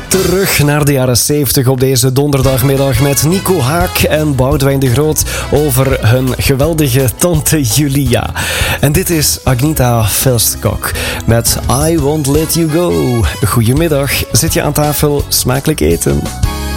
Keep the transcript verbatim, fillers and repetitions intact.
Terug naar de jaren zeventig op deze donderdagmiddag met Nico Haak en Boudewijn de Groot over hun geweldige tante Julia. En dit is Agnetha Fältskog met I Won't Let You Go. Goedemiddag, zit je aan tafel, smakelijk eten.